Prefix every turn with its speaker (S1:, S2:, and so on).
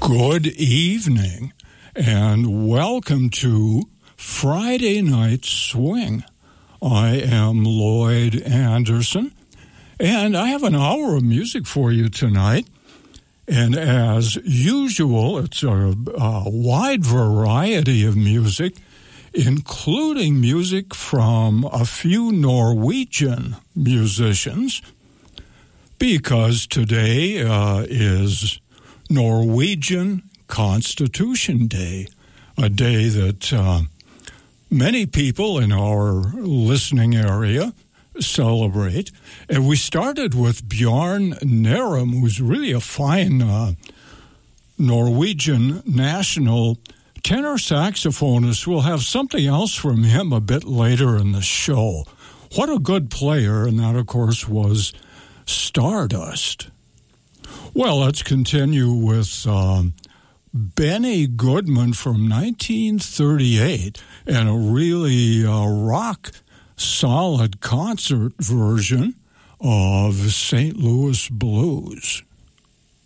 S1: Good evening, and welcome to Friday Night Swing. I am Lloyd Anderson, and I have an hour of music for you tonight. And as usual, it's a wide variety of music, including music from a few Norwegian musicians, because today is Norwegian Constitution Day, a day that many people in our listening area celebrate. And we started with Bjorn Nærum, who's really a fine Norwegian national tenor saxophonist. We'll have something else from him a bit later in the show. What a good player, and that, of course, was Stardust. Well, let's continue with Benny Goodman from 1938 and a really rock-solid concert version of St. Louis Blues.